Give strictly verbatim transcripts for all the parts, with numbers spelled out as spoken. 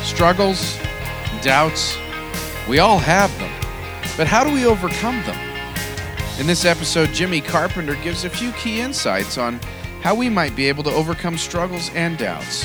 Struggles, doubts, we all have them. But how do we overcome them? In this episode, Jimmy Carpenter gives a few key insights on how we might be able to overcome struggles and doubts.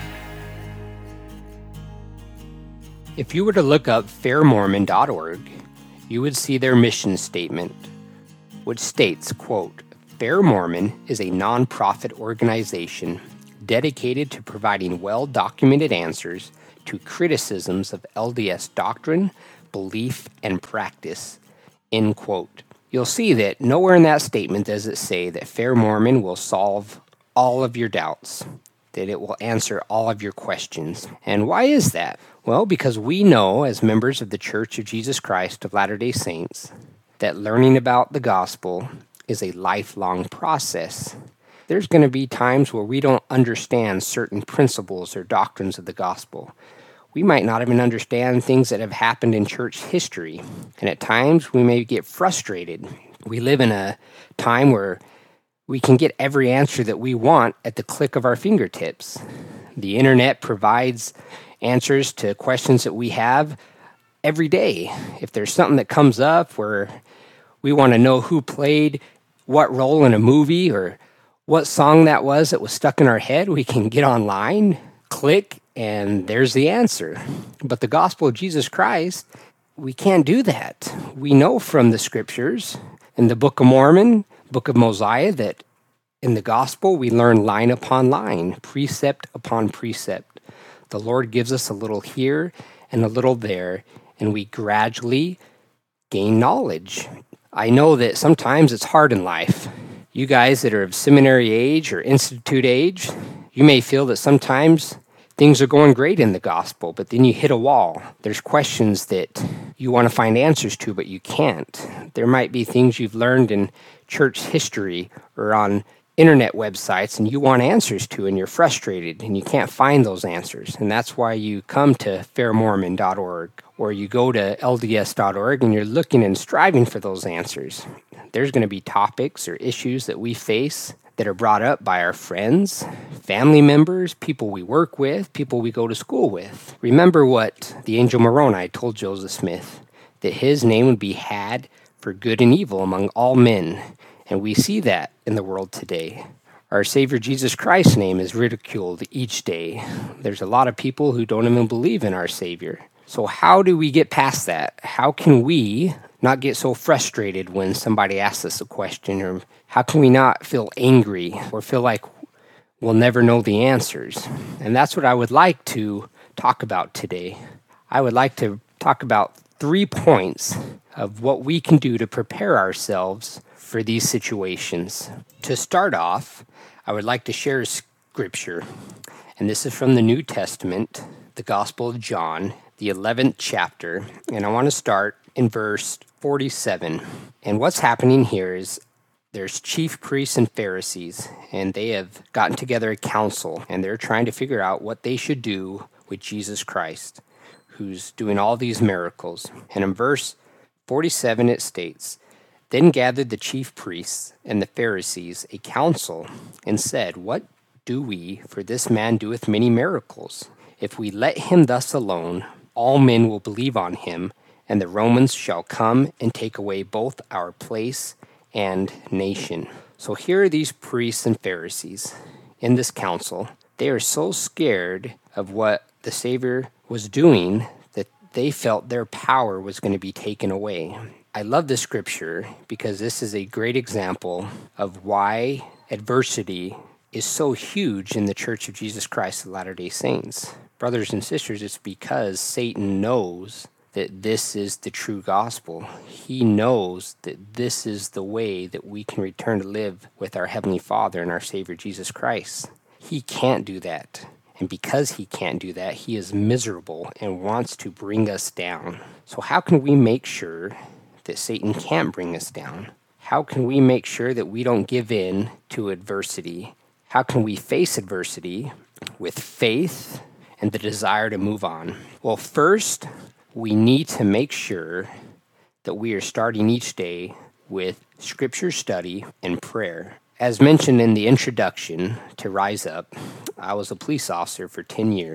If you were to look up fair mormon dot org, you would see their mission statement, which states, quote, Fair Mormon is a non-profit organization dedicated to providing well-documented answers to criticisms of L D S doctrine, belief, and practice, end quote. You'll see that nowhere in that statement does it say that Fair Mormon will solve all of your doubts, that it will answer all of your questions. And why is that? Well, because we know as members of the Church of Jesus Christ of Latter-day Saints that learning about the gospel is a lifelong process. There's going to be times where we don't understand certain principles or doctrines of the gospel. We might not even understand things that have happened in church history, and at times we may get frustrated. We live in a time where we can get every answer that we want at the click of our fingertips. The internet provides answers to questions that we have every day. If there's something that comes up where we want to know who played what role in a movie or what song that was that was stuck in our head, we can get online, click, and there's the answer. But the gospel of Jesus Christ, we can't do that. We know from the scriptures, in the Book of Mormon, Book of Mosiah, that in the gospel we learn line upon line, precept upon precept. The Lord gives us a little here and a little there, and we gradually gain knowledge. I know that sometimes it's hard in life. You guys that are of seminary age or institute age, you may feel that sometimes things are going great in the gospel, but then you hit a wall. There's questions that you want to find answers to, but you can't. There might be things you've learned in church history or on internet websites and you want answers to, and you're frustrated and you can't find those answers. And that's why you come to fair mormon dot org or you go to L D S dot org and you're looking and striving for those answers. There's going to be topics or issues that we face that are brought up by our friends, family members, people we work with, people we go to school with. Remember what the angel Moroni told Joseph Smith, that his name would be had for good and evil among all men. And we see that in the world today. Our Savior Jesus Christ's name is ridiculed each day. There's a lot of people who don't even believe in our Savior. So how do we get past that? How can we not get so frustrated when somebody asks us a question? Or how can we not feel angry or feel like we'll never know the answers? And that's what I would like to talk about today. I would like to talk about three points of what we can do to prepare ourselves for these situations. To start off, I would like to share a scripture, and this is from the New Testament, the Gospel of John, the eleventh chapter, and I want to start in verse forty-seven. And what's happening here is there's chief priests and Pharisees, and they have gotten together a council, and they're trying to figure out what they should do with Jesus Christ, who's doing all these miracles. And in verse forty-seven it states, Then gathered the chief priests and the Pharisees a council, and said, What do we, for this man doeth many miracles? If we let him thus alone, all men will believe on him, and the Romans shall come and take away both our place and nation. So here are these priests and Pharisees in this council. They are so scared of what the Savior was doing that they felt their power was going to be taken away. I love this scripture because this is a great example of why adversity is so huge in the Church of Jesus Christ of Latter-day Saints. Brothers and sisters, it's because Satan knows that this is the true gospel. He knows that this is the way that we can return to live with our Heavenly Father and our Savior Jesus Christ. He can't do that. And because he can't do that, he is miserable and wants to bring us down. So how can we make sure that Satan can't bring us down? How can we make sure that we don't give in to adversity? How can we face adversity with faith and the desire to move on? Well, first, we need to make sure that we are starting each day with scripture study and prayer. As mentioned in the introduction to Rise Up, I was a police officer for ten years.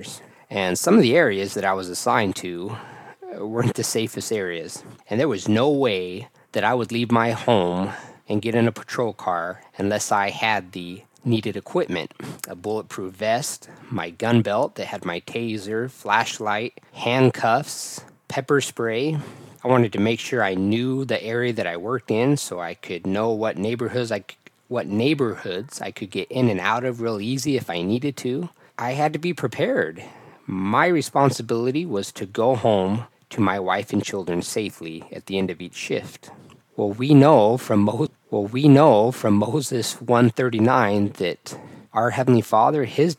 And some of the areas that I was assigned to weren't the safest areas. And there was no way that I would leave my home and get in a patrol car unless I had the needed equipment. A bulletproof vest, my gun belt that had my taser, flashlight, handcuffs, pepper spray. I wanted to make sure I knew the area that I worked in so I could know what neighborhoods I c- what neighborhoods I could get in and out of real easy if I needed to. I had to be prepared. My responsibility was to go home to my wife and children safely at the end of each shift. Well, we know from Mo- well, we know from Moses one thirty-nine that our Heavenly Father, His